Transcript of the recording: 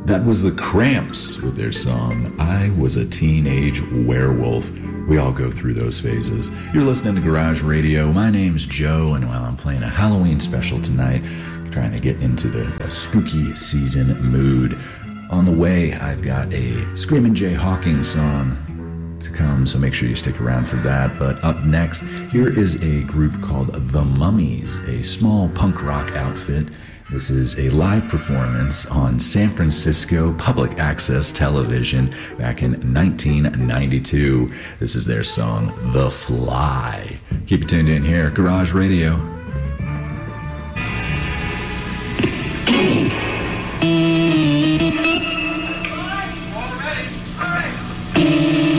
That was the Cramps with their song, I Was a Teenage Werewolf. We all go through those phases. You're listening to Garage Radio. My name's Joe, and while I'm playing a Halloween special tonight, trying to get into the spooky season mood. On the way, I've got a Screamin' Jay Hawkins song to come, so make sure you stick around for that. But up next, here is a group called The Mummies, a small punk rock outfit. This is a live performance on San Francisco public access television back in 1992. This is their song, The Fly. Keep it tuned in here, Garage Radio.